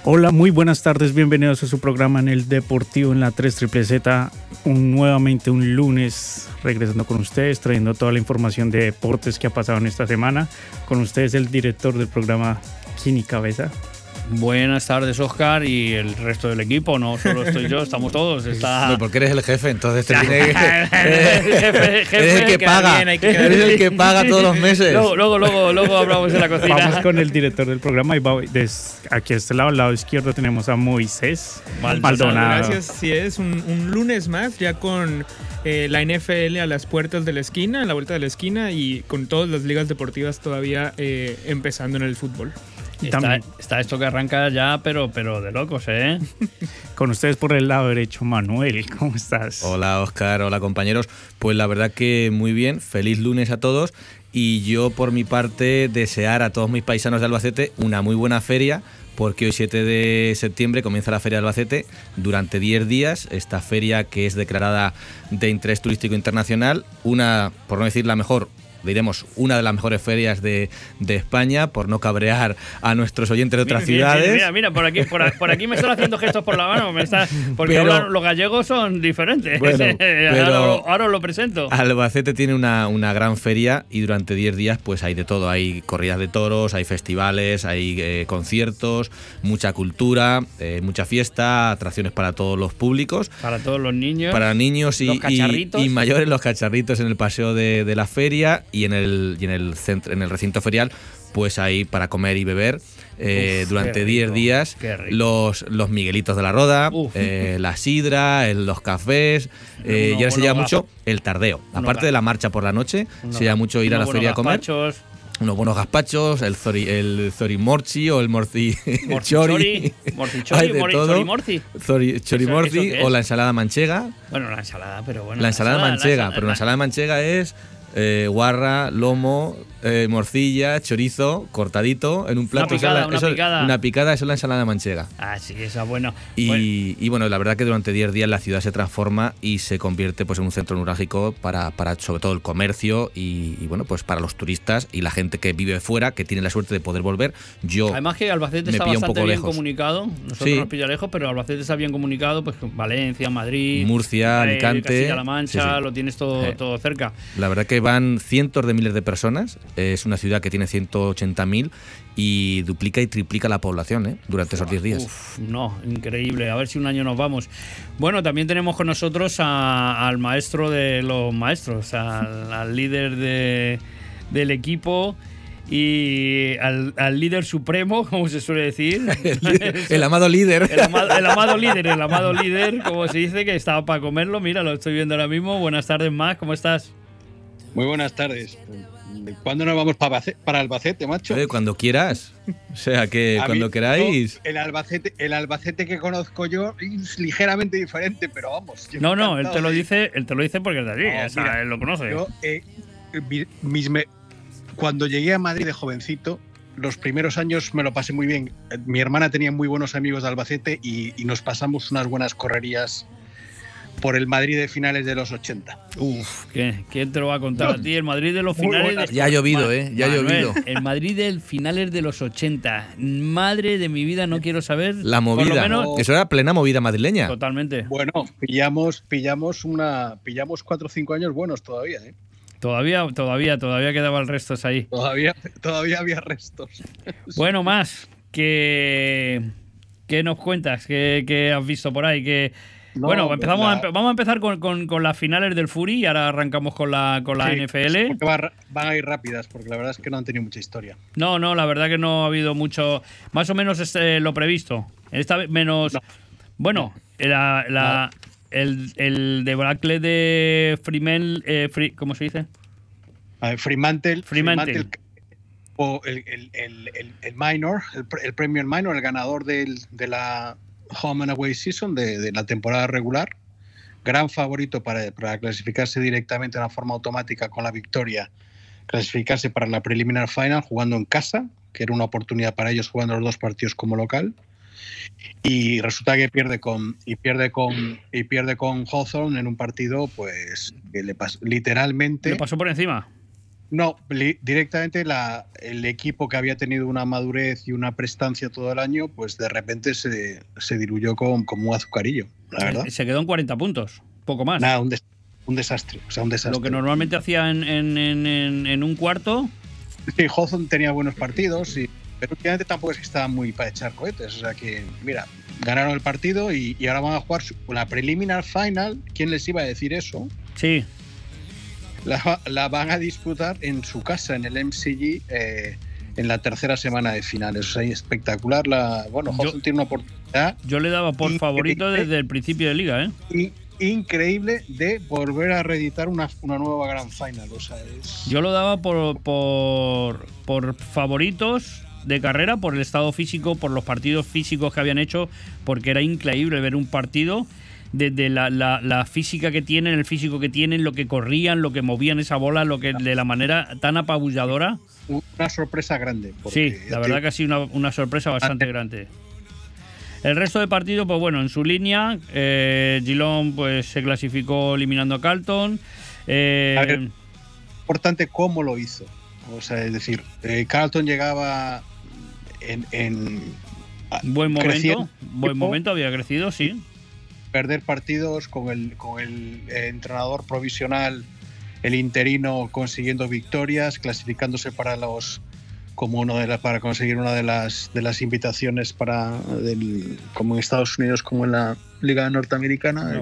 Hola, muy buenas tardes, bienvenidos a su programa en el Deportivo en la 3 Triple Z. Nuevamente un lunes regresando con ustedes, trayendo toda la información de deportes que ha pasado en esta semana. Con ustedes el director del programa, Kini Cabeza. Buenas tardes, Oscar, y el resto del equipo. No solo estoy yo, estamos todos. No, porque eres el jefe, entonces te tiene jefe, eres el que paga. Eres el que paga todos los meses. Luego hablamos de la cocina. Vamos con el director del programa. Aquí a este lado, al lado izquierdo, tenemos a Moisés Maldonado. Gracias, sí es un lunes más, ya con la NFL a las puertas de la esquina, a la vuelta de la esquina, y con todas las ligas deportivas todavía empezando en el fútbol. Está esto que arranca ya, pero de locos, ¿eh? Con ustedes por el lado derecho, Manuel, ¿cómo estás? Hola, Oscar, hola, compañeros. Pues la verdad que muy bien, feliz lunes a todos. Y yo, por mi parte, desear a todos mis paisanos de Albacete una muy buena feria, porque hoy 7 de septiembre comienza la Feria de Albacete durante 10 días. Esta feria que es declarada de interés turístico internacional, una, por no decir la mejor, diremos una de las mejores ferias de España, por no cabrear a nuestros oyentes de otras ciudades. Mira, por aquí me están haciendo gestos por la mano, porque ahora los gallegos son diferentes. Bueno, ahora os lo presento. Albacete tiene una gran feria y durante 10 días pues hay de todo. Hay corridas de toros, hay festivales, hay conciertos, mucha cultura, mucha fiesta, atracciones para todos los públicos. Para todos los niños. Para niños y mayores, los cacharritos en el paseo de la feria. Y en el recinto ferial, pues hay para comer y beber durante 10 días los Miguelitos de la Roda, la sidra, los cafés, y ahora se lleva mucho el tardeo. Aparte de la marcha por la noche, se lleva mucho ir a la feria a comer. Unos buenos gazpachos, el zorimorchi o el morci-chori. Chorimorci o la ensalada manchega. Bueno, la ensalada, pero bueno. La ensalada manchega es guarra, lomo, morcilla, chorizo, cortadito en un plato. Una picada, eso es la ensalada manchega. Ah, sí, esa es buena. Y bueno, la verdad que durante 10 días la ciudad se transforma y se convierte pues en un centro neurálgico para sobre todo el comercio y bueno, pues para los turistas y la gente que vive fuera, que tiene la suerte de poder volver. Además que Albacete está bastante bien comunicado. Nosotros nos pilla lejos, pero Albacete está bien comunicado, pues con Valencia, Madrid, Murcia, Alicante, Castilla-La Mancha, lo tienes todo cerca. La verdad que van cientos de miles de personas. Es una ciudad que tiene 180.000 y duplica y triplica la población durante esos 10 días. Increíble. A ver si un año nos vamos. Bueno, también tenemos con nosotros al maestro de los maestros, al líder del equipo y al líder supremo, como se suele decir. el amado líder. El amado líder, como se dice, que estaba para comerlo. Mira, lo estoy viendo ahora mismo. Buenas tardes, Mac, ¿cómo estás? Muy buenas tardes. ¿Cuándo nos vamos para Albacete, macho? Cuando quieras. O sea, que cuando queráis. El Albacete que conozco yo es ligeramente diferente, pero vamos. Él te lo dice porque es de allí. Él lo conoce. Yo, cuando llegué a Madrid de jovencito, los primeros años me lo pasé muy bien. Mi hermana tenía muy buenos amigos de Albacete y nos pasamos unas buenas correrías por el Madrid de finales de los 80. ¿Quién te lo va a contar a ti? El Madrid de los finales... Ya ha llovido, ya ha llovido. El Madrid de finales de los 80. Madre de mi vida, no quiero saber... La movida. Eso era plena movida madrileña. Totalmente. Bueno, pillamos 4 o 5 años buenos todavía, ¿eh? Todavía quedaban restos ahí. Todavía había restos. Bueno, más, ¿qué nos cuentas? ¿Qué has visto por ahí? Vamos a empezar con las finales del Furi y ahora arrancamos con la NFL. Van a ir rápidas porque la verdad es que no han tenido mucha historia. No, la verdad que no ha habido mucho. Más o menos es lo previsto. Esta vez menos. No. Bueno, el debacle de Fremantle, ¿cómo se dice? Fremantle. O el minor, el Premier Minor, el ganador de la Home and Away Season de la temporada regular, gran favorito para clasificarse directamente de una forma automática con la victoria, clasificarse para la Preliminary Final jugando en casa, que era una oportunidad para ellos jugando los 2 partidos como local, y resulta que pierde con Hawthorn en un partido pues que literalmente le pasó por encima. No, directamente el equipo que había tenido una madurez y una prestancia todo el año, pues de repente se diluyó como un azucarillo, la verdad. Se quedó en 40 puntos, poco más. Nada, un desastre. O sea, un desastre. Lo que normalmente hacía en un cuarto. Sí, Hawthorn tenía buenos partidos, pero últimamente tampoco es que estaba muy para echar cohetes. O sea que, mira, ganaron el partido y ahora van a jugar la preliminar final. ¿Quién les iba a decir eso? Sí. La van a disputar en su casa, en el MCG, en la tercera semana de finales. O sea, espectacular. Hawthorn tiene una oportunidad. Yo le daba por favorito desde el principio de liga, Increíble de volver a reeditar una nueva Grand Final. O sea, Yo lo daba por favoritos de carrera, por el estado físico, por los partidos físicos que habían hecho, porque era increíble ver un partido desde la física que tienen, el físico que tienen, lo que corrían, lo que movían esa bola, de la manera tan apabulladora. Una sorpresa grande. Sí, la verdad que ha sido una sorpresa bastante grande. El resto de partidos, pues bueno, en su línea, Geelong pues se clasificó eliminando a Carlton. A ver, importante cómo lo hizo. O sea, es decir, Carlton llegaba en buen momento, había crecido, sí. Perder partidos con el entrenador provisional, el interino, consiguiendo victorias, clasificándose para conseguir una de las invitaciones como en Estados Unidos, como en la Liga Norteamericana.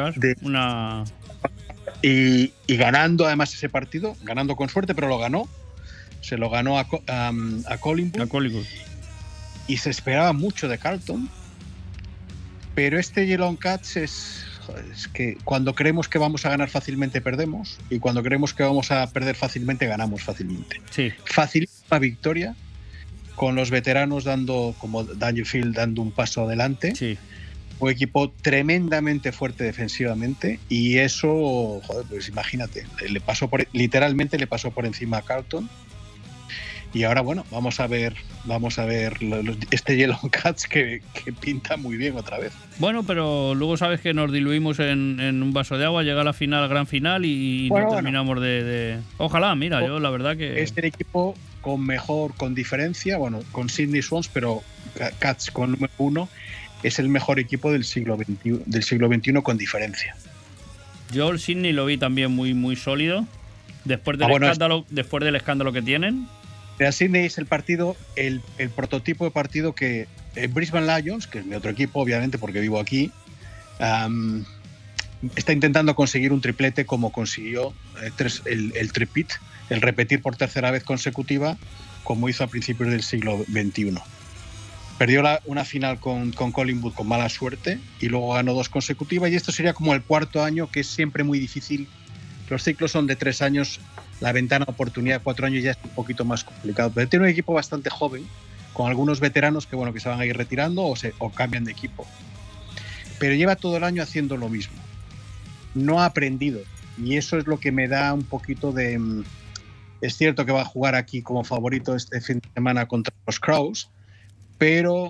Y ganando además ese partido, ganando con suerte, pero lo ganó. Se lo ganó a Collingwood. Y se esperaba mucho de Carlton. Pero este Geelong Cats es que cuando creemos que vamos a ganar fácilmente perdemos, y cuando creemos que vamos a perder fácilmente ganamos fácilmente. Sí. Facilita victoria, con los veteranos como Dangerfield dando un paso adelante. Sí. Un equipo tremendamente fuerte defensivamente, y eso, pues imagínate, literalmente le pasó por encima a Carlton. Y ahora, bueno, vamos a ver este Geelong Cats que pinta muy bien otra vez. Bueno, pero luego sabes que nos diluimos en un vaso de agua, llega la gran final y no terminamos de... Ojalá, mira, yo la verdad que... Es el equipo con diferencia, con Sydney Swans, pero Cats con número 1, es el mejor equipo del siglo XXI con diferencia. Yo el Sydney lo vi también muy, muy sólido, después del escándalo que tienen. El Sydney es el prototipo de partido que Brisbane Lions, que es mi otro equipo, obviamente, porque vivo aquí, está intentando conseguir un triplete como consiguió el tripit, el repetir por tercera vez consecutiva, como hizo a principios del siglo XXI. Perdió una final con Collingwood con mala suerte y luego ganó 2 consecutivas, y esto sería como el cuarto año, que es siempre muy difícil. Los ciclos son de 3 años, la ventana de oportunidad de 4 años ya es un poquito más complicado. Pero tiene un equipo bastante joven, con algunos veteranos que se van a ir retirando o cambian de equipo. Pero lleva todo el año haciendo lo mismo. No ha aprendido. Y eso es lo que me da un poquito de... Es cierto que va a jugar aquí como favorito este fin de semana contra los Crows, pero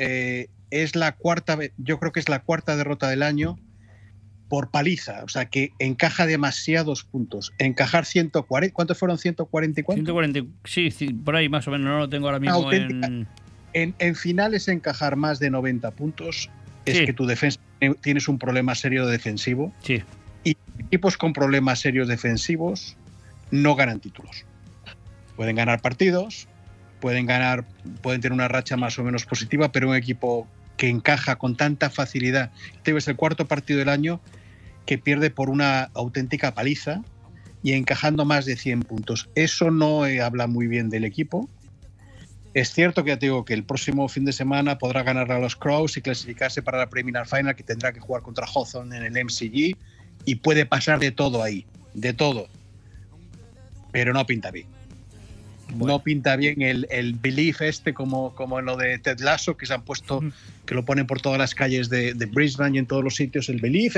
yo creo que es la cuarta derrota del año por paliza, o sea que encaja demasiados puntos. Encajar 140, ¿cuántos fueron? 140 y cuánto. 140, sí, por ahí más o menos, no lo tengo ahora mismo. En finales encajar más de 90 puntos es que tu defensa tienes un problema serio defensivo. Sí. Y equipos con problemas serios defensivos no ganan títulos. Pueden ganar partidos, pueden tener una racha más o menos positiva, pero un equipo que encaja con tanta facilidad, es el cuarto partido del año que pierde por una auténtica paliza y encajando más de 100 puntos. Eso no habla muy bien del equipo. Es cierto que ya te digo que el próximo fin de semana podrá ganar a los Crows y clasificarse para la preliminar final, que tendrá que jugar contra Hawthorn en el MCG, y puede pasar de todo ahí, de todo. Pero no pinta bien. Bueno. No pinta bien el belief como en lo de Ted Lasso, que se han puesto, que lo ponen por todas las calles de Brisbane y en todos los sitios, el belief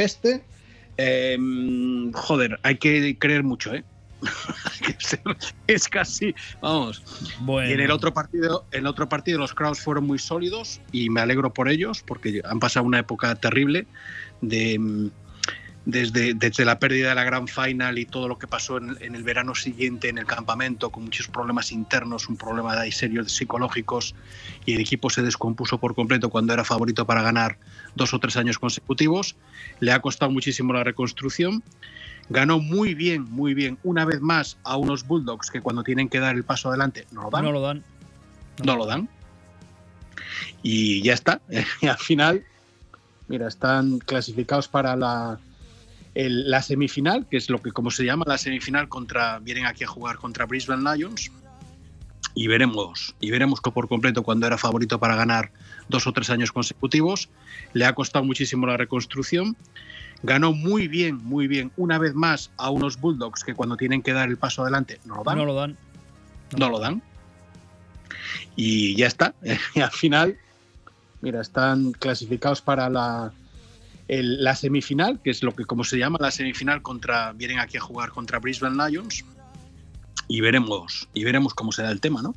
hay que creer mucho, es casi, vamos. Bueno. Y en el otro partido los Crows fueron muy sólidos y me alegro por ellos, porque han pasado una época terrible de desde la pérdida de la Grand Final y todo lo que pasó en el verano siguiente en el campamento, con muchos problemas internos, un problema de ahí serios psicológicos, y el equipo se descompuso por completo cuando era favorito para ganar 2 o 3 años consecutivos. Le ha costado muchísimo la reconstrucción. Ganó muy bien, una vez más a unos Bulldogs que cuando tienen que dar el paso adelante no lo dan. Y ya está. Y al final, mira, están clasificados para la semifinal, que es lo que como se llama la semifinal, vienen aquí a jugar contra Brisbane Lions, y veremos por completo cuando era favorito para ganar 2 o 3 años consecutivos. Le ha costado muchísimo la reconstrucción. Ganó muy bien, una vez más a unos Bulldogs que cuando tienen que dar el paso adelante no lo dan. Y ya está. Y al final, mira, están clasificados para la semifinal, que es lo que como se llama la semifinal, vienen aquí a jugar contra Brisbane Lions, y veremos cómo se da el tema, ¿no?